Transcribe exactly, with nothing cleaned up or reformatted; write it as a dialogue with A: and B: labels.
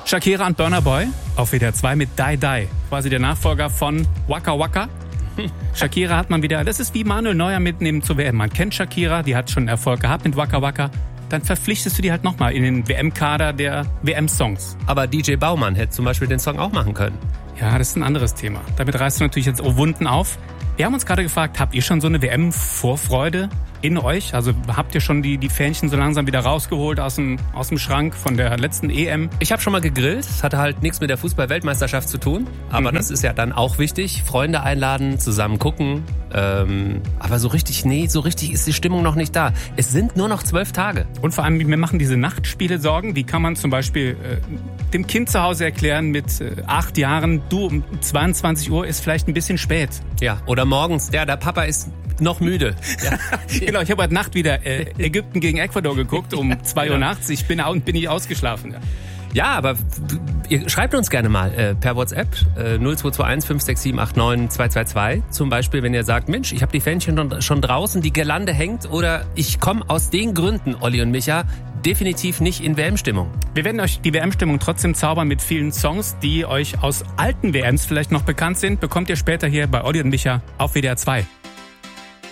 A: Shakira und Burna Boy auf W D R zwei mit Die Die. Quasi der Nachfolger von Waka Waka. Shakira hat man wieder, das ist wie Manuel Neuer mitnehmen zur W M. Man kennt Shakira, die hat schon Erfolg gehabt mit Waka Waka. Dann verpflichtest du die halt nochmal in den W M-Kader der W M-Songs.
B: Aber D J Baumann hätte zum Beispiel den Song auch machen können.
A: Ja, das ist ein anderes Thema. Damit reißt du natürlich jetzt auch Wunden auf. Wir haben uns gerade gefragt, habt ihr schon so eine W M-Vorfreude in euch? Also habt ihr schon die, die Fähnchen so langsam wieder rausgeholt aus dem, aus dem Schrank von der letzten E M?
B: Ich habe schon mal gegrillt. Das hatte halt nichts mit der Fußball-Weltmeisterschaft zu tun. Aber mhm. das ist ja dann auch wichtig. Freunde einladen, zusammen gucken. Ähm, aber so richtig, nee, so richtig ist die Stimmung noch nicht da. Es sind nur noch zwölf Tage.
A: Und vor allem, mir machen diese Nachtspiele Sorgen. Wie kann man zum Beispiel äh, dem Kind zu Hause erklären mit äh, acht Jahren, du, um zweiundzwanzig Uhr ist vielleicht ein bisschen spät.
B: Ja, oder morgens, ja, der Papa ist noch müde. Ja.
A: Genau, ich habe heute Nacht wieder äh, Ägypten gegen Ecuador geguckt um zwei Uhr nachts. Ich bin, bin nicht ausgeschlafen. Ja.
B: Ja, aber ihr schreibt uns gerne mal äh, per WhatsApp äh, null zwei zwei eins fünf sechs sieben acht neun zwei zwei zwei. Zum Beispiel, wenn ihr sagt, Mensch, ich habe die Fähnchen schon, schon draußen, die Girlande hängt. Oder ich komme aus den Gründen, Olli und Micha, definitiv nicht in W M-Stimmung.
A: Wir werden euch die W M-Stimmung trotzdem zaubern mit vielen Songs, die euch aus alten W Ms vielleicht noch bekannt sind. Bekommt ihr später hier bei Olli und Micha auf W D R zwei.